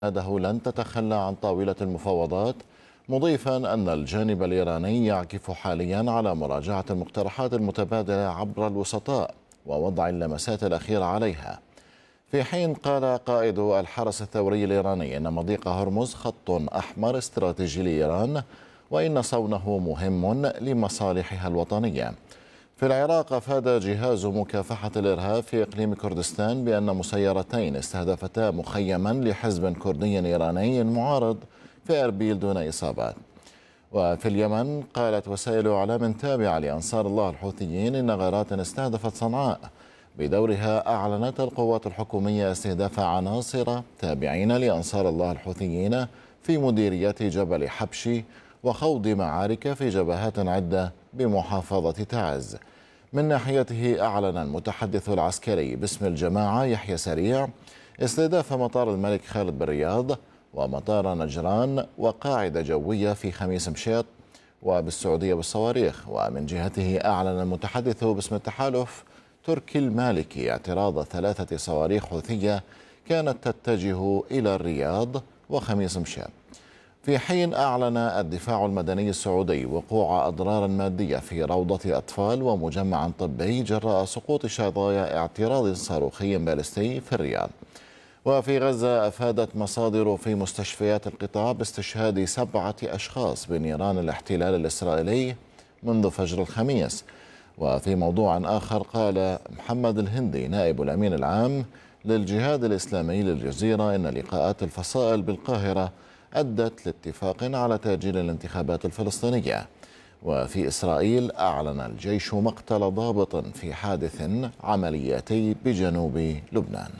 بلاده لن تتخلى عن طاولة المفاوضات، مضيفا أن الجانب الإيراني يعكف حاليا على مراجعة المقترحات المتبادلة عبر الوسطاء ووضع اللمسات الأخيرة عليها. في حين قال قائد الحرس الثوري الإيراني إن مضيق هرمز خط أحمر استراتيجي لإيران، وإن صونه مهم لمصالحها الوطنية. في العراق أفاد جهاز مكافحة الإرهاب في إقليم كردستان بأن مسيرتين استهدفتا مخيما لحزب كردي إيراني معارض في أربيل دون إصابات. وفي اليمن قالت وسائل إعلام تابعة لأنصار الله الحوثيين إن غارات استهدفت صنعاء. بدورها أعلنت القوات الحكومية استهداف عناصر تابعين لأنصار الله الحوثيين في مديرية جبل حبشي وخوض معارك في جبهات عدة بمحافظة تعز. من ناحيته أعلن المتحدث العسكري باسم الجماعة يحيى سريع استهداف مطار الملك خالد بالرياض ومطار نجران وقاعدة جوية في خميس مشيط وبالسعودية بالصواريخ. ومن جهته أعلن المتحدث باسم التحالف تركي المالكي اعتراض 3 صواريخ حوثية كانت تتجه إلى الرياض وخميس مشيط. في حين أعلن الدفاع المدني السعودي وقوع أضرار مادية في روضة أطفال ومجمع طبي جراء سقوط شظايا اعتراض صاروخي باليستي في الرياض. وفي غزة أفادت مصادر في مستشفيات القطاع باستشهاد 7 أشخاص بنيران الاحتلال الإسرائيلي منذ فجر الخميس. وفي موضوع آخر قال محمد الهندي نائب الأمين العام للجهاد الإسلامي للجزيرة إن لقاءات الفصائل بالقاهرة أدت لاتفاق على تأجيل الانتخابات الفلسطينية. وفي إسرائيل أعلن الجيش مقتل ضابط في حادث عملياتي بجنوب لبنان.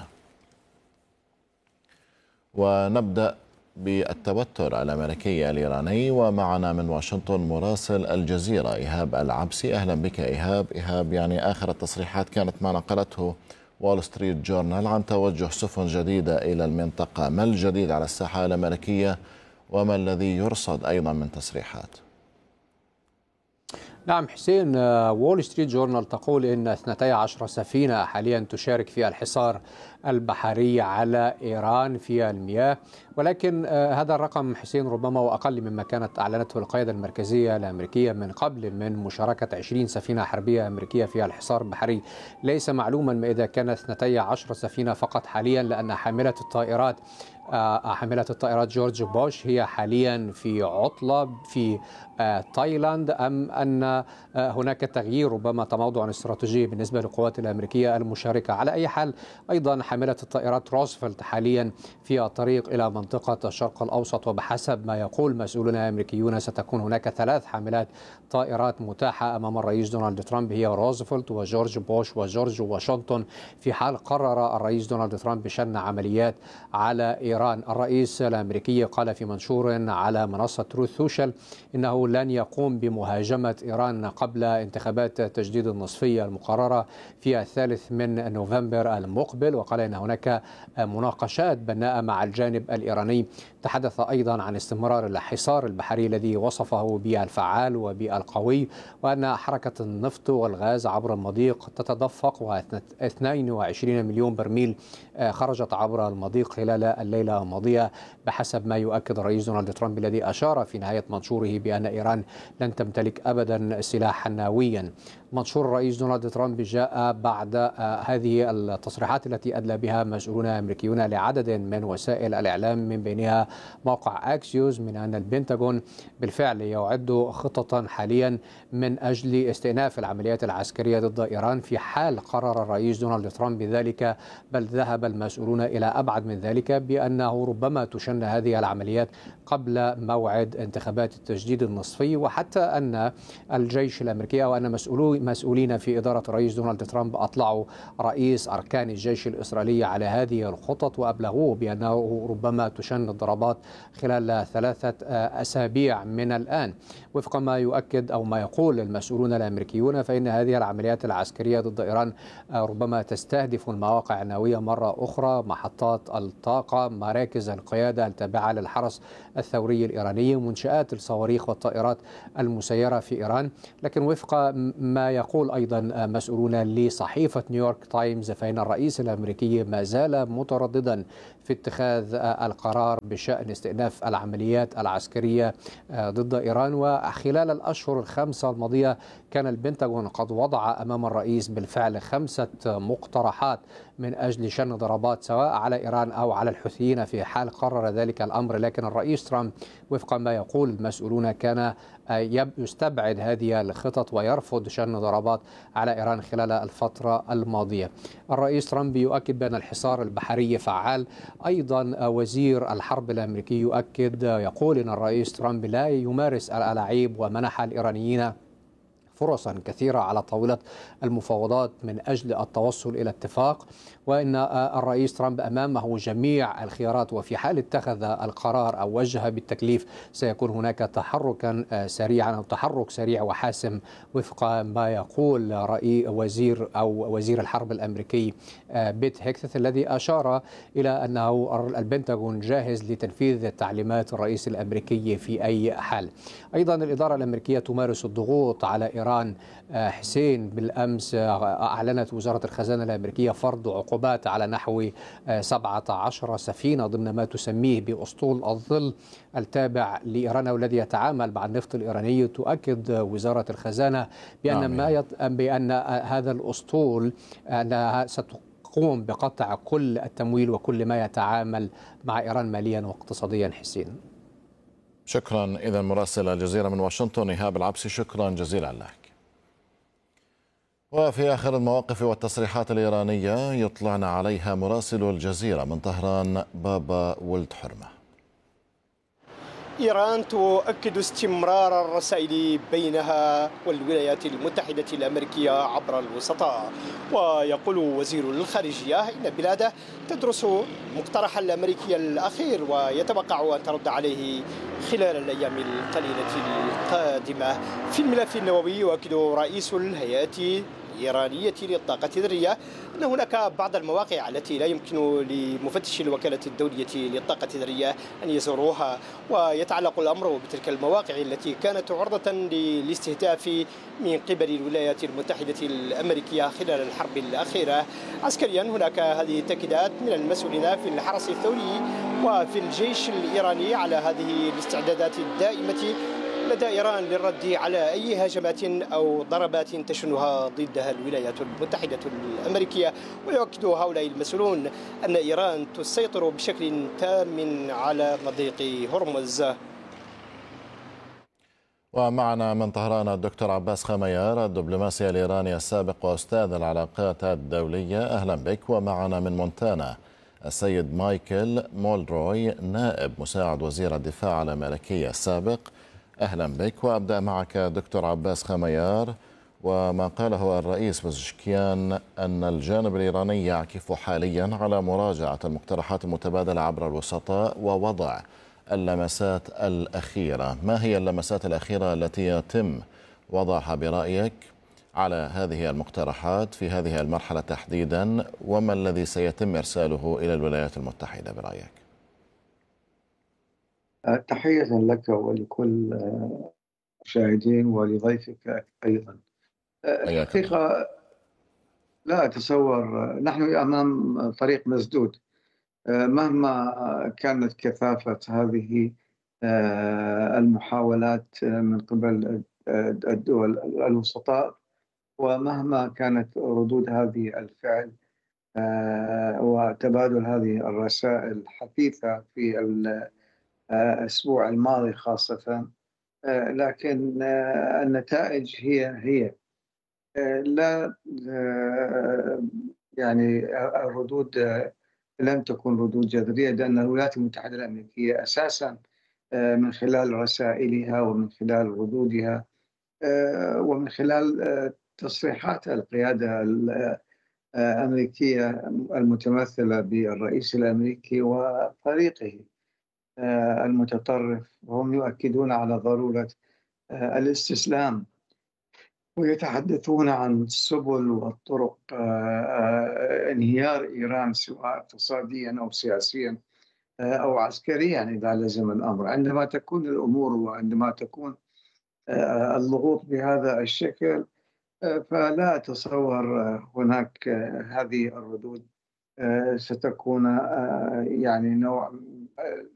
ونبدأ بالتوتر الأمريكي الإيراني، ومعنا من واشنطن مراسل الجزيرة إيهاب العبسي. أهلا بك إيهاب، يعني آخر التصريحات كانت ما نقلته وول ستريت جورنال عن توجه سفن جديدة إلى المنطقة. ما الجديد على الساحة الأمريكية وما الذي يرصد أيضا من تصريحات؟ نعم حسين، وول ستريت جورنال تقول إن 12 سفينة حاليا تشارك في الحصار البحري على إيران في المياه، ولكن هذا الرقم حسين ربما وأقل مما كانت أعلنته القيادة المركزية الأمريكية من قبل من مشاركة 20 سفينة حربية أمريكية في الحصار البحري. ليس معلوما ما إذا كانت 12 سفينة فقط حاليا، لأن حاملة الطائرات جورج بوش هي حاليا في عطلة في تايلاند، أم أن هناك تغيير ربما تموضع استراتيجي بالنسبة للقوات الأمريكية المشاركة. على أي حال أيضا حاملة الطائرات روزفلت حاليا في الطريق إلى منطقة الشرق الأوسط، وبحسب ما يقول مسؤولون أمريكيون ستكون هناك 3 حاملات طائرات متاحة أمام الرئيس دونالد ترامب، هي روزفلت وجورج بوش وجورج واشنطن، في حال قرر الرئيس دونالد ترامب بشن عمليات على إيران. الرئيس الأمريكي قال في منشور على منصة تروث سوشيال إنه لن يقوم بمهاجمة إيران قبل انتخابات التجديد النصفية المقررة في 3 من نوفمبر المقبل، وقال إن هناك مناقشات بناءة مع الجانب الإيراني. تحدث أيضا عن استمرار الحصار البحري الذي وصفه بالفعال وبالقوي، وأن حركة النفط والغاز عبر المضيق تتدفق، و22 مليون برميل خرجت عبر المضيق خلال الليلة الماضية بحسب ما يؤكد الرئيس دونالد ترامب، الذي أشار في نهاية منشوره بأن إيران لن تمتلك أبدا سلاحا نوويا. منشور الرئيس دونالد ترامب جاء بعد هذه التصريحات التي أدلى بها مسؤولون أمريكيون لعدد من وسائل الإعلام، من بينها موقع أكسيوس، من أن البنتاغون بالفعل يعد خططا حاليا من أجل استئناف العمليات العسكرية ضد إيران في حال قرر الرئيس دونالد ترامب بذلك. بل ذهب المسؤولون إلى أبعد من ذلك بأنه ربما تشن هذه العمليات قبل موعد انتخابات التجديد النصفي، وحتى أن الجيش الأمريكي أو أن مسؤولين في إدارة الرئيس دونالد ترامب أطلعوا رئيس أركان الجيش الإسرائيلي على هذه الخطط، وأبلغوه بأنه ربما تشن الضربات خلال 3 أسابيع من الآن. وفق ما يؤكد أو ما يقول المسؤولون الأمريكيون، فإن هذه العمليات العسكرية ضد إيران ربما تستهدف المواقع النووية مرة أخرى، محطات الطاقة، مراكز القيادة التابعة للحرس الثوري الإيراني، منشآت الصواريخ والطائرات المسيرة في إيران. لكن وفق ما يقول أيضا مسؤولون لصحيفة نيويورك تايمز، فإن الرئيس الأمريكي ما زال مترددا في اتخاذ القرار بشأن استئناف العمليات العسكرية ضد إيران. وخلال الأشهر الخمسة الماضية كان البنتاغون قد وضع أمام الرئيس بالفعل 5 مقترحات من أجل شن ضربات سواء على إيران أو على الحوثيين في حال قرر ذلك الأمر، لكن الرئيس ترامب وفقا ما يقول المسؤولون كان يستبعد هذه الخطط ويرفض شن ضربات على إيران خلال الفترة الماضية. الرئيس ترامب يؤكد بأن الحصار البحري فعال. أيضا وزير الحرب الأمريكي يؤكد، يقول إن الرئيس ترامب لا يمارس الألاعيب ومنح الإيرانيين فرصا كثيرة على طاولة المفاوضات من أجل التوصل إلى اتفاق، وإن الرئيس ترامب أمامه جميع الخيارات، وفي حال اتخذ القرار أو وجه بالتكليف سيكون هناك تحركا سريعا أو تحرك سريع وحاسم وفق ما يقول وزير الحرب الأمريكي بيت هيكث، الذي أشار إلى أنه البنتاغون جاهز لتنفيذ تعليمات الرئيس الأمريكي في أي حال. أيضا الإدارة الأمريكية تمارس الضغوط على إيران. حسين بالأمس أعلنت وزارة الخزانة الأمريكية فرض عقوبات على نحو 17 سفينة ضمن ما تسميه بأسطول الظل التابع لإيران والذي يتعامل مع النفط الإيراني. تؤكد وزارة الخزانة بأن هذا الأسطول أنها ستقوم بقطع كل التمويل وكل ما يتعامل مع إيران ماليا واقتصاديا. حسين، شكرا. إذا مراسل الجزيرة من واشنطن إيهاب العبسي، شكرا جزيلا لك. وفي آخر المواقف والتصريحات الإيرانية يطلعنا عليها مراسل الجزيرة من طهران بابا ولد حرمة. إيران تؤكد استمرار الرسائل بينها والولايات المتحدة الأمريكية عبر الوسطاء. ويقول وزير الخارجية إن بلاده تدرس مقترح الأمريكي الأخير ويتوقع أن ترد عليه خلال الأيام القليلة القادمة. في الملف النووي يؤكد رئيس الهيئة الإيرانية للطاقة الذرية أن هناك بعض المواقع التي لا يمكن لمفتش الوكالة الدولية للطاقة الذرية أن يزوروها، ويتعلق الأمر بتلك المواقع التي كانت عرضة للاستهداف من قبل الولايات المتحدة الأمريكية خلال الحرب الأخيرة. عسكريا هناك هذه التأكيدات من المسؤولين في الحرس الثوري وفي الجيش الإيراني على هذه الاستعدادات الدائمة لدى إيران للرد على أي هجمات أو ضربات تشنها ضدها الولايات المتحدة الأمريكية. ويؤكد هؤلاء المسؤولون أن إيران تسيطر بشكل تام على مضيق هرمز. ومعنا من طهران الدكتور عباس خميار، الدبلوماسي الإيراني السابق وأستاذ العلاقات الدولية، أهلا بك. ومعنا من مونتانا السيد مايكل مولروي، نائب مساعد وزير الدفاع الأمريكي السابق، أهلا بك. وأبدأ معك دكتور عباس خميار، وما قاله الرئيس بزشكيان أن الجانب الإيراني يعكف حاليا على مراجعة المقترحات المتبادلة عبر الوسطاء ووضع اللمسات الأخيرة. ما هي اللمسات الأخيرة التي يتم وضعها برأيك على هذه المقترحات في هذه المرحلة تحديدا، وما الذي سيتم إرساله إلى الولايات المتحدة برأيك؟ تحية لك ولكل المشاهدين ولضيفك أيضا. الحقيقة لا أتصور، نحن أمام طريق مسدود مهما كانت كثافة هذه المحاولات من قبل الدول الوسطاء، ومهما كانت ردود هذه الفعل وتبادل هذه الرسائل الحثيثة في الأسبوع الماضي خاصة، لكن النتائج هي لا، يعني الردود لم تكن ردود جذرية، لأن الولايات المتحدة الأمريكية أساسا من خلال رسائلها ومن خلال ردودها ومن خلال تصريحات القيادة الأمريكية المتمثلة بالرئيس الأمريكي وفريقه المتطرف، هم يؤكدون على ضرورة الاستسلام ويتحدثون عن السبل والطرق انهيار إيران سواء اقتصاديا أو سياسيا أو عسكريا إذا لزم الأمر. عندما تكون الأمور وعندما تكون الضغوط بهذا الشكل فلا أتصور هناك هذه الردود ستكون يعني نوع